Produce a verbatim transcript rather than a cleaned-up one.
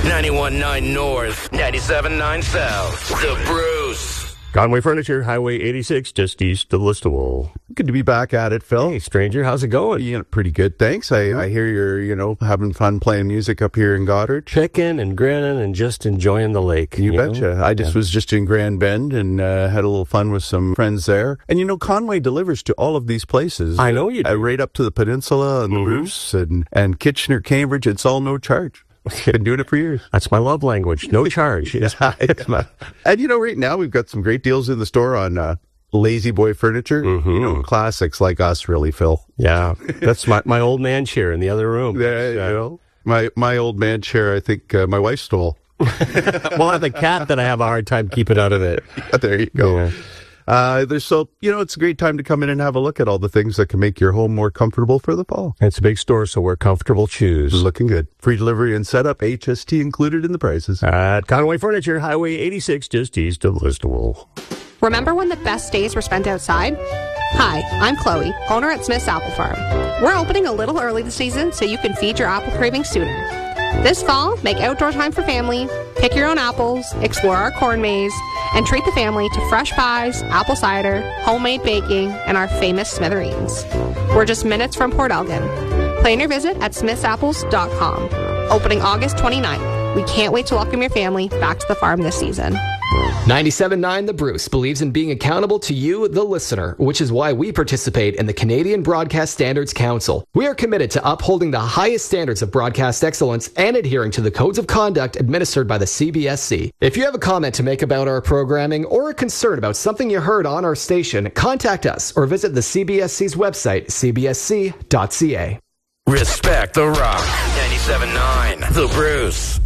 ninety-one point nine North, ninety-seven point nine South. The Bruce. Conway Furniture, Highway eighty-six, just east of Listowel. Good to be back at it, Phil. Hey, stranger, how's it going? You know, pretty good, thanks. I, I hear you're, you know, having fun playing music up here in Goddard. Picking and grinning and just enjoying the lake. You, you betcha. know? I just yeah. was just in Grand Bend and uh, had a little fun with some friends there. And, you know, Conway delivers to all of these places. I know you do. Uh, right up to the Peninsula and mm-hmm. the Bruce and, and Kitchener, Cambridge. It's all no charge. Been doing it for years. That's my love language. No charge. It's, it's my... And, you know, right now we've got some great deals in the store on uh, Lazy Boy Furniture. Mm-hmm. You know, classics like us, really, Phil. Yeah. That's my, my old man chair in the other room. There you go. My, my old man chair, I think uh, my wife stole. Well, I have a cat that I have a hard time keeping out of it. Yeah, there you go. Yeah. Uh, there's so, you know, it's a great time to come in and have a look at all the things that can make your home more comfortable for the fall. It's a big store, so we're comfortable choose. Looking good. Free delivery and setup, H S T included in the prices. At Conway Furniture, Highway eighty-six, just east of Listowel. Remember when the best days were spent outside? Hi, I'm Chloe, owner at Smith's Apple Farm. We're opening a little early this season so you can feed your apple cravings sooner. This fall, make outdoor time for family, pick your own apples, explore our corn maze, and treat the family to fresh pies, apple cider, homemade baking, and our famous smithereens. We're just minutes from Port Elgin. Plan your visit at smiths apples dot com. Opening August twenty-ninth. We can't wait to welcome your family back to the farm this season. ninety-seven point nine The Bruce believes in being accountable to you, the listener, which is why we participate in the Canadian Broadcast Standards Council. We are committed to upholding the highest standards of broadcast excellence and adhering to the codes of conduct administered by the C B S C. If you have a comment to make about our programming or a concern about something you heard on our station, contact us or visit the C B S C's website, c b s c dot c a. Respect the Rock. ninety-seven point nine The Bruce.